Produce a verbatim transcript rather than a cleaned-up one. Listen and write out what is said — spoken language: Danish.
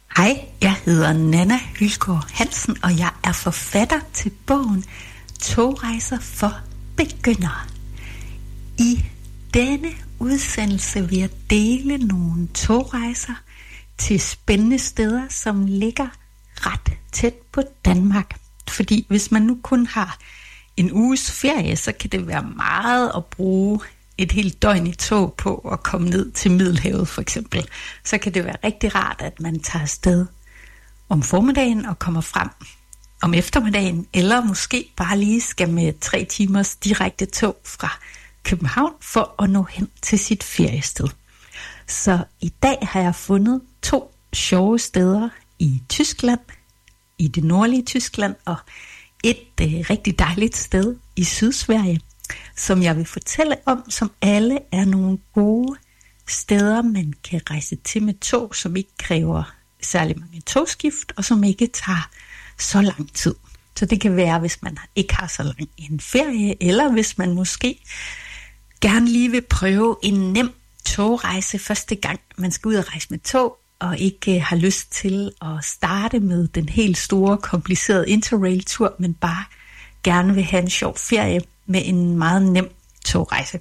Hej, jeg hedder Nanna Hylgaard Hansen, og jeg er forfatter til bogen Togrejser for begyndere. I denne udsendelse vil jeg dele nogle togrejser til spændende steder, som ligger ret tæt på Danmark. Fordi hvis man nu kun har en uges ferie, så kan det være meget at bruge et helt døgn i tog på at komme ned til Middelhavet for eksempel. Så kan det være rigtig rart, at man tager afsted om formiddagen og kommer frem om eftermiddagen, eller måske bare lige skal med tre timers direkte tog fra København for at nå hen til sit feriested. Så i dag har jeg fundet to sjove steder i Tyskland, i det nordlige Tyskland, og et øh, rigtig dejligt sted i Sydsverige, som jeg vil fortælle om, som alle er nogle gode steder, man kan rejse til med tog, som ikke kræver særlig mange togskift, og som ikke tager så lang tid. Så det kan være, hvis man ikke har så lang en ferie, eller hvis man måske gerne lige vil prøve en nem togrejse første gang, man skal ud og rejse med tog, og ikke har lyst til at starte med den helt store, komplicerede interrail-tur, men bare gerne vil have en sjov ferie med en meget nem togrejse.